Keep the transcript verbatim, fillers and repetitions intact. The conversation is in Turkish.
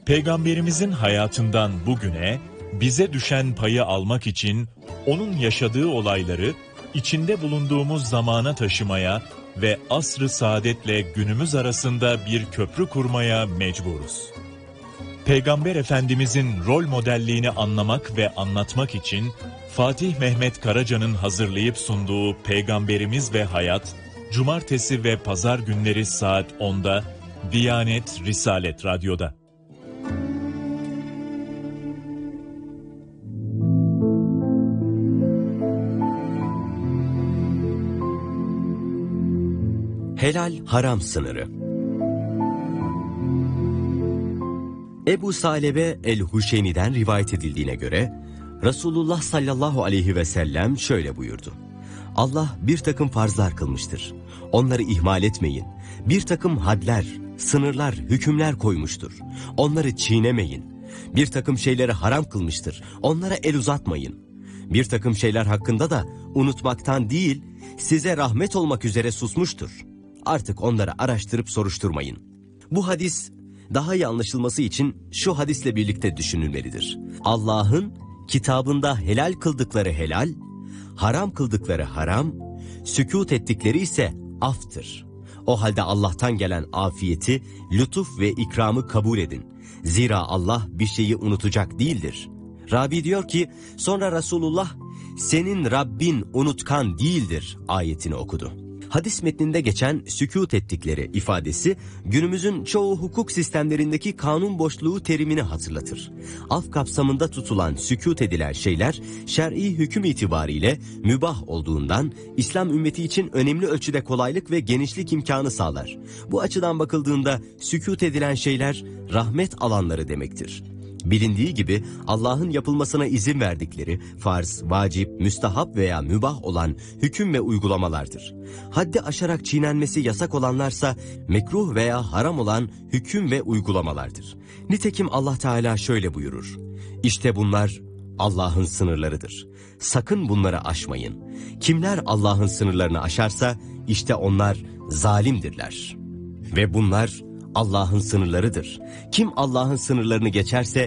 Peygamberimizin hayatından bugüne bize düşen payı almak için onun yaşadığı olayları içinde bulunduğumuz zamana taşımaya ve asr-ı saadetle günümüz arasında bir köprü kurmaya mecburuz. Peygamber Efendimizin rol modelliğini anlamak ve anlatmak için Fatih Mehmet Karaca'nın hazırlayıp sunduğu Peygamberimiz ve Hayat, Cumartesi ve Pazar günleri saat onda Diyanet Risalet Radyo'da. Helal haram sınırı. Ebu Salebe el-Huşeyni'den rivayet edildiğine göre Resulullah sallallahu aleyhi ve sellem şöyle buyurdu: Allah bir takım farzlar kılmıştır. Onları ihmal etmeyin. Bir takım hadler, sınırlar, hükümler koymuştur. Onları çiğnemeyin. Bir takım şeyleri haram kılmıştır. Onlara el uzatmayın. Bir takım şeyler hakkında da unutmaktan değil, size rahmet olmak üzere susmuştur. Artık onları araştırıp soruşturmayın. Bu hadis daha iyi anlaşılması için şu hadisle birlikte düşünülmelidir. Allah'ın kitabında helal kıldıkları helal, haram kıldıkları haram, sükût ettikleri ise aftır. O halde Allah'tan gelen afiyeti, lütuf ve ikramı kabul edin. Zira Allah bir şeyi unutacak değildir. Rabi diyor ki, sonra Resulullah, senin Rabbin unutkan değildir ayetini okudu. Hadis metninde geçen sükût ettikleri ifadesi günümüzün çoğu hukuk sistemlerindeki kanun boşluğu terimini hatırlatır. Af kapsamında tutulan sükût edilen şeyler şer'i hüküm itibariyle mübah olduğundan İslam ümmeti için önemli ölçüde kolaylık ve genişlik imkanı sağlar. Bu açıdan bakıldığında sükût edilen şeyler rahmet alanları demektir. Bilindiği gibi Allah'ın yapılmasına izin verdikleri farz, vacip, müstahap veya mübah olan hüküm ve uygulamalardır. Haddi aşarak çiğnenmesi yasak olanlarsa mekruh veya haram olan hüküm ve uygulamalardır. Nitekim Allah Teala şöyle buyurur: İşte bunlar Allah'ın sınırlarıdır. Sakın bunları aşmayın. Kimler Allah'ın sınırlarını aşarsa işte onlar zalimdirler. Ve bunlar Allah'ın sınırlarıdır. Kim Allah'ın sınırlarını geçerse